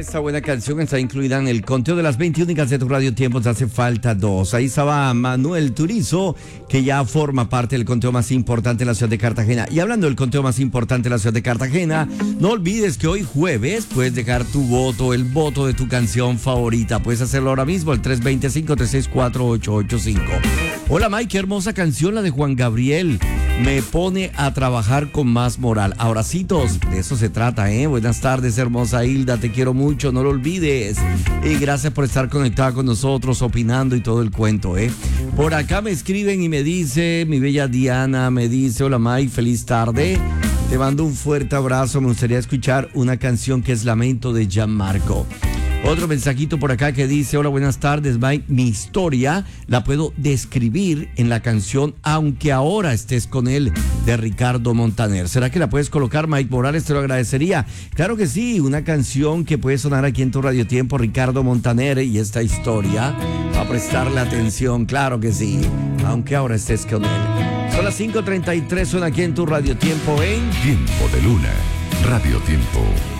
Esta buena canción está incluida en el conteo de las 20 únicas de tu radio tiempo. Te hace falta 2. Ahí estaba Manuel Turizo, que ya forma parte del conteo más importante de la ciudad de Cartagena. Y hablando del conteo más importante de la ciudad de Cartagena, no olvides que hoy jueves puedes dejar tu voto, el voto de tu canción favorita. Puedes hacerlo ahora mismo, el 325-364-885. Hola Mike, qué hermosa canción la de Juan Gabriel. Me pone a trabajar con más moral. Abracitos, de eso se trata, ¿eh? Buenas tardes, hermosa Hilda, te quiero mucho, no lo olvides. Y gracias por estar conectada con nosotros, opinando y todo el cuento, ¿eh? Por acá me escriben y me dice, mi bella Diana, me dice, hola Mike, feliz tarde. Te mando un fuerte abrazo, me gustaría escuchar una canción que es Lamento de Gianmarco. Otro mensajito por acá que dice, hola, buenas tardes, Mike. Mi historia la puedo describir en la canción Aunque ahora estés con él, de Ricardo Montaner. ¿Será que la puedes colocar, Mike Morales? Te lo agradecería. Claro que sí, una canción que puede sonar aquí en tu Radio Tiempo, Ricardo Montaner, y esta historia, a prestarle atención, claro que sí, aunque ahora estés con él. Son las 5:33, son aquí en tu Radio Tiempo en Tiempo de Luna, Radio Tiempo.